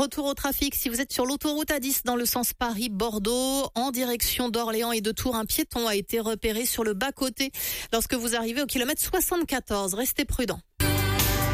Retour au trafic, si vous êtes sur l'autoroute A10 dans le sens Paris-Bordeaux, en direction d'Orléans et de Tours, un piéton a été repéré sur le bas-côté lorsque vous arrivez au kilomètre 74. Restez prudents.